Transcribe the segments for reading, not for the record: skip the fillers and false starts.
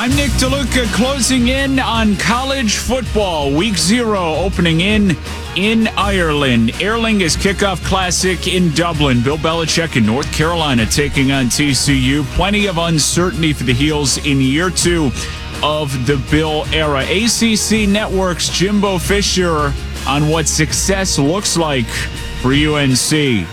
I'm Nick DeLuca, closing in on college football. Week 0 opening in Ireland. Aer Lingus Kickoff Classic in Dublin. Bill Belichick in North Carolina taking on TCU. Plenty of uncertainty for the Heels in year 2 of the Bill era. ACC Network's Jimbo Fisher on what success looks like for UNC.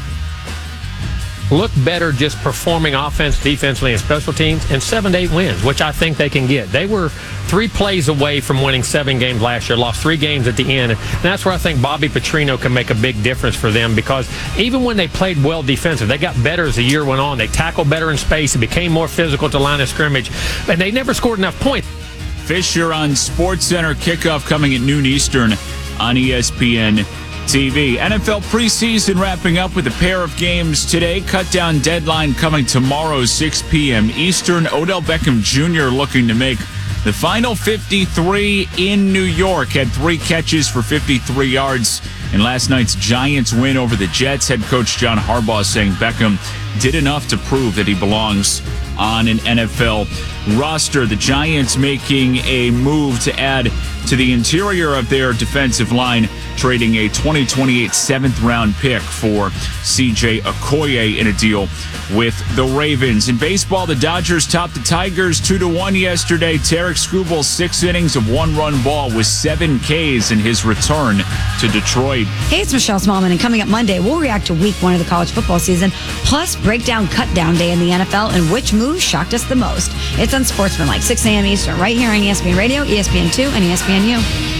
Look better just performing offense, defensively, and special teams, and 7 to 8 wins, which I think they can get. They were 3 plays away from winning 7 games last year, lost 3 games at the end. And that's where I think Bobby Petrino can make a big difference for them, because even when they played well defensive, they got better as the year went on. They tackled better in space. It became more physical to line of scrimmage, and they never scored enough points. Fisher on SportsCenter. Kickoff coming at noon Eastern on ESPN TV. NFL preseason wrapping up with a pair of games today. Cut-down deadline coming tomorrow, 6 p.m. Eastern. Odell Beckham Jr. looking to make the final 53 in New York. Had 3 catches for 53 yards in last night's Giants win over the Jets. Head coach John Harbaugh saying Beckham did enough to prove that he belongs on an NFL roster. The Giants making a move to add to the interior of their defensive line, trading a 2028 7th-round pick for C.J. Okoye in a deal with the Ravens. In baseball, the Dodgers topped the Tigers 2-1 yesterday. Tarek Skubal, 6 innings of 1-run ball with 7 Ks in his return to Detroit. Hey, it's Michelle Smallman, and coming up Monday, we'll react to week 1 of the college football season, plus break down cut-down day in the NFL and which move shocked us the most. It's on Sportsman, like 6 a.m. Eastern, right here on ESPN Radio, ESPN2, and ESPNU.